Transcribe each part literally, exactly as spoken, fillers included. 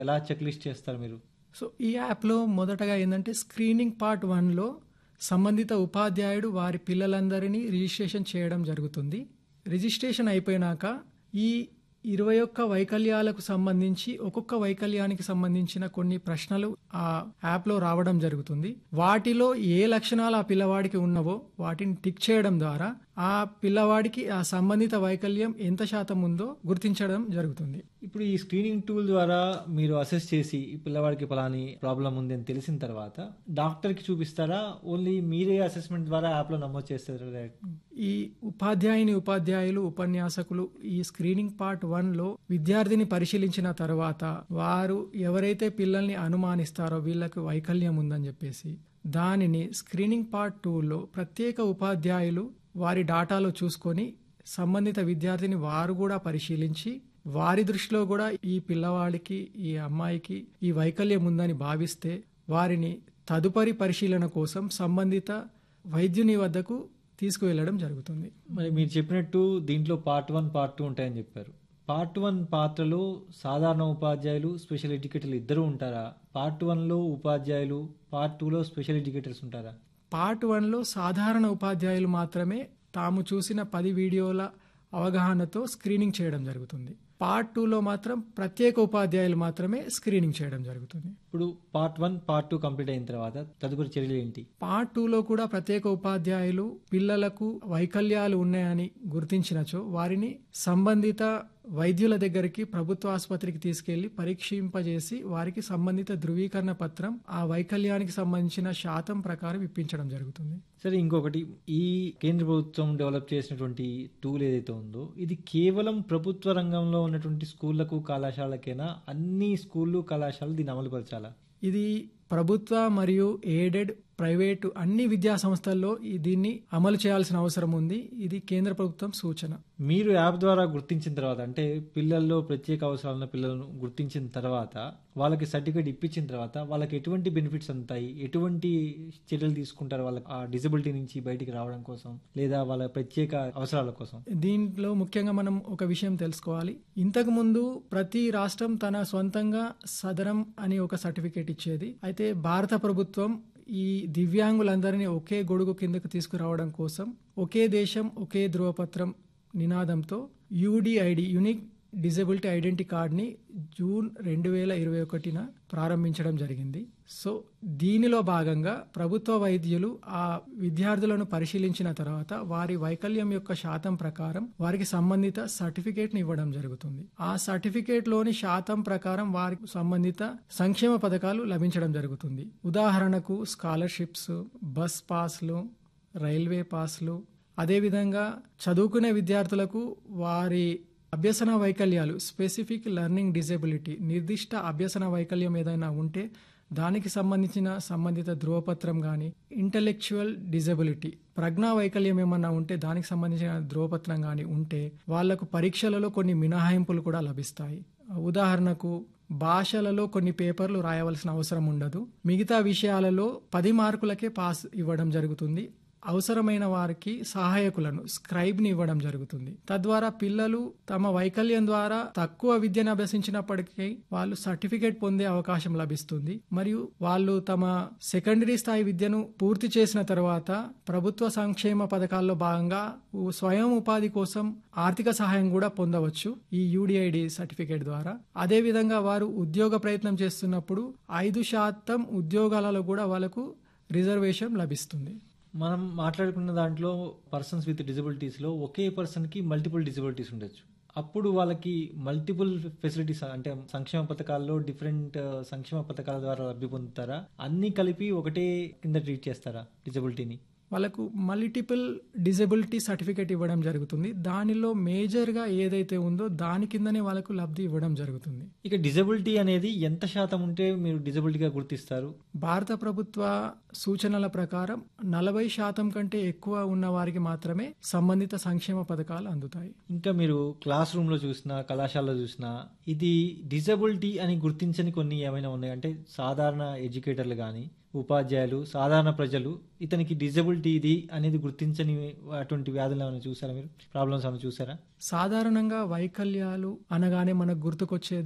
ఎలా check list చేస్తారు మీరు? సో ఈ యాప్లో మొదటగా ఏంటంటే స్క్రీనింగ్ పార్ట్ వన్లో సంబంధిత ఉపాధ్యాయుడు వారి పిల్లలందరినీ రిజిస్ట్రేషన్ చేయడం జరుగుతుంది. రిజిస్ట్రేషన్ అయిపోయినాక ఈ ఇరవై ఒక్క వైకల్యాలకు సంబంధించి ఒక్కొక్క వైకల్యానికి సంబంధించిన కొన్ని ప్రశ్నలు ఆ యాప్లో రావడం జరుగుతుంది. వాటిలో ఏ లక్షణాలు ఆ పిల్లవాడికి ఉన్నవో వాటిని టిక్ చేయడం ద్వారా ఆ పిల్లవాడికి ఆ సంబంధిత వైకల్యం ఎంత శాతం ఉందో గుర్తించడం జరుగుతుంది. ఇప్పుడు ఈ స్క్రీనింగ్ టూల్ ద్వారా మీరు అసెస్ చేసి ఈ పిల్లవాడికి పలాని ప్రాబ్లం ఉంది అని తెలిసిన తర్వాత డాక్టర్కి చూపిస్తారా? ఓన్లీ మీరే అసెస్మెంట్ ద్వారా యాప్లో నమోదు చేస్తారా? ఈ ఉపాధ్యాయుని ఉపాధ్యాయులు ఉపన్యాసకులు ఈ స్క్రీనింగ్ పార్ట్ వన్ లో విద్యార్థిని పరిశీలించిన తర్వాత వారు ఎవరైతే పిల్లల్ని అనుమానిస్తారో వీళ్ళకు వైకల్యం ఉందని చెప్పేసి దానిని స్క్రీనింగ్ పార్ట్ టూ లో ప్రత్యేక ఉపాధ్యాయులు వారి డాటాలో చూసుకొని సంబంధిత విద్యార్థిని వారు కూడా పరిశీలించి వారి దృష్టిలో కూడా ఈ పిల్లవాడికి ఈ అమ్మాయికి ఈ వైకల్యం ఉందని భావిస్తే వారిని తదుపరి పరిశీలన కోసం సంబంధిత వైద్యుని వద్దకు తీసుకువెళ్ళడం జరుగుతుంది. మరి మీరు చెప్పినట్టు దీంట్లో పార్ట్ వన్ పార్ట్ టూ ఉంటాయని చెప్పారు. పార్ట్ వన్ పాత్రలో సాధారణ ఉపాధ్యాయులు స్పెషల్ ఎడ్యుకేటర్లు ఇద్దరు ఉంటారా? పార్ట్ వన్లో ఉపాధ్యాయులు, పార్ట్ టూలో స్పెషల్ ఎడ్యుకేటర్స్ ఉంటారా? పార్ట్ వన్లో సాధారణ ఉపాధ్యాయులు మాత్రమే తాము చూసిన పది వీడియోల అవగాహనతో స్క్రీనింగ్ చేయడం జరుగుతుంది. పార్ట్ టూలో మాత్రం ప్రత్యేక ఉపాధ్యాయులు మాత్రమే స్క్రీనింగ్ చేయడం జరుగుతుంది. ఇప్పుడు part one part two complete అయిన తర్వాత తదుపరి చర్యలు ఏంటి? పార్ట్ టూలో కూడా ప్రత్యేక ఉపాధ్యాయులు పిల్లలకు వైకల్యాలు ఉన్నాయని గుర్తించినచో వారిని సంబంధిత వైద్యుల దగ్గరికి ప్రభుత్వ ఆసుపత్రికి తీసుకెళ్లి పరీక్షింపజేసి వారికి సంబంధిత ధృవీకరణ పత్రం ఆ వైకల్యానికి సంబంధించిన శాతం ప్రకారం ఇప్పించడం జరుగుతుంది. సరే, ఇంకొకటి, ఈ కేంద్ర ప్రభుత్వం డెవలప్ చేసినటువంటి టూల్ ఏదైతే ఉందో ఇది కేవలం ప్రభుత్వ రంగంలో ఉన్నటువంటి స్కూళ్లకు కళాశాలకైనా, అన్ని స్కూళ్ళు కళాశాలలు దీన్ని అమలుపరచాలా? ఇది ప్రభుత్వ మరియు ఎయిడెడ్ ప్రైవేటు అన్ని విద్యా సంస్థల్లో ఈ దీన్ని అమలు చేయాల్సిన అవసరం ఉంది. ఇది కేంద్ర ప్రభుత్వం సూచన. మీరు యాప్ ద్వారా గుర్తించిన తర్వాత, అంటే పిల్లల్లో ప్రత్యేక అవసరాలున్న పిల్లలను గుర్తించిన తర్వాత వాళ్ళకి సర్టిఫికేట్ ఇప్పించిన తర్వాత వాళ్ళకి ఎటువంటి బెనిఫిట్స్ అందుతాయి? ఎటువంటి చర్యలు తీసుకుంటారు వాళ్ళకి ఆ డిజబిలిటీ నుంచి బయటికి రావడం కోసం, లేదా వాళ్ళ ప్రత్యేక అవసరాల కోసం? దీంట్లో ముఖ్యంగా మనం ఒక విషయం తెలుసుకోవాలి. ఇంతకు ముందు ప్రతి రాష్ట్రం తన సొంతంగా సదరం అని ఒక సర్టిఫికేట్ ఇచ్చేది. అయితే భారత ప్రభుత్వం ఈ దివ్యాంగులందరినీ ఒకే గొడుగు కిందకు తీసుకురావడం కోసం ఒకే దేశం ఒకే ధృవపత్రం నినాదంతో యూడిఐడి యూనిక్ డిజబిలిటీ ఐడెంటిటీ కార్డ్ని జూన్ రెండు వేల ఇరవై ఒకటిన ప్రారంభించడం జరిగింది. సో దీనిలో భాగంగా ప్రభుత్వ వైద్యులు ఆ విద్యార్థులను పరిశీలించిన తర్వాత వారి వైకల్యం యొక్క శాతం ప్రకారం వారికి సంబంధిత సర్టిఫికేట్ ని ఇవ్వడం జరుగుతుంది. ఆ సర్టిఫికేట్ లోని శాతం ప్రకారం వారికి సంబంధిత సంక్షేమ పథకాలు లభించడం జరుగుతుంది. ఉదాహరణకు స్కాలర్షిప్స్, బస్ పాస్లు, రైల్వే పాస్లు, అదేవిధంగా చదువుకునే విద్యార్థులకు వారి అభ్యసన వైకల్యాలు, స్పెసిఫిక్ లెర్నింగ్ డిజబిలిటీ, నిర్దిష్ట అభ్యసన వైకల్యం ఏదైనా ఉంటే దానికి సంబంధించిన సంబంధిత ధృవపత్రం కానీ, ఇంటలెక్చువల్ డిజబిలిటీ ప్రజ్ఞా వైకల్యం ఏమన్నా ఉంటే దానికి సంబంధించిన ధృవపత్రం కానీ ఉంటే వాళ్లకు పరీక్షలలో కొన్ని మినహాయింపులు కూడా లభిస్తాయి. ఉదాహరణకు భాషలలో కొన్ని పేపర్లు రాయవలసిన అవసరం ఉండదు. మిగతా విషయాలలో పది మార్కులకే పాస్ ఇవ్వడం జరుగుతుంది. అవసరమైన వారికి సహాయకులను, స్క్రైబ్ని ఇవ్వడం జరుగుతుంది. తద్వారా పిల్లలు తమ వైకల్యం ద్వారా తక్కువ విద్యను అభ్యసించినప్పటికీ వాళ్ళు సర్టిఫికేట్ పొందే అవకాశం లభిస్తుంది. మరియు వాళ్ళు తమ సెకండరీ స్థాయి విద్యను పూర్తి చేసిన తర్వాత ప్రభుత్వ సంక్షేమ పథకాల్లో భాగంగా స్వయం ఉపాధి కోసం ఆర్థిక సహాయం కూడా పొందవచ్చు ఈ యూడిఐడి సర్టిఫికేట్ ద్వారా. అదే విధంగా వారు ఉద్యోగ ప్రయత్నం చేస్తున్నప్పుడు ఐదు శాతం ఉద్యోగాలలో కూడా వాళ్ళకు రిజర్వేషన్ లభిస్తుంది. మనం మాట్లాడుకున్న దాంట్లో పర్సన్స్ విత్ డిజబిలిటీస్ లో ఒకే పర్సన్ కి మల్టిపుల్ డిజబిలిటీస్ ఉండొచ్చు. అప్పుడు వాళ్ళకి మల్టిపుల్ ఫెసిలిటీస్, అంటే సంక్షేమ పథకాల్లో డిఫరెంట్ సంక్షేమ పథకాల ద్వారా లబ్ధి పొందుతారా? అన్ని కలిపి ఒకటే కింద ట్రీట్ చేస్తారా డిజబిలిటీని? వాళ్ళకు మల్టిపుల్ డిజబిలిటీ సర్టిఫికేట్ ఇవ్వడం జరుగుతుంది. దానిలో మేజర్గా ఏదైతే ఉందో దాని కిందనే వాళ్ళకు లబ్ధి ఇవ్వడం జరుగుతుంది. ఇక డిజబిలిటీ అనేది ఎంత శాతం ఉంటే మీరు డిజబిలిటీగా గుర్తిస్తారు? భారత ప్రభుత్వ సూచనల ప్రకారం నలభై శాతం కంటే ఎక్కువ ఉన్న వారికి మాత్రమే సంబంధిత సంక్షేమ పథకాలు అందుతాయి. ఇంకా మీరు క్లాస్ రూమ్ లో చూసినా, కళాశాలలో చూసినా ఇది డిజబిలిటీ అని గుర్తించని కొన్ని ఏమైనా ఉన్నాయి? అంటే సాధారణ ఎడ్యుకేటర్లు కానీ, ఉపాధ్యాయులు, సాధారణ ప్రజలు ఇతనికి డిజబిలిటీ ఇది అనేది గుర్తించని అటువంటి వ్యాధులు ఏమైనా చూసారా మీరు? ప్రాబ్లమ్స్ ఏమైనా చూసారా? సాధారణంగా వైకల్యాలు అనగానే మనకు గుర్తుకొచ్చేది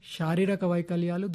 శారీరక వైకల్యాలు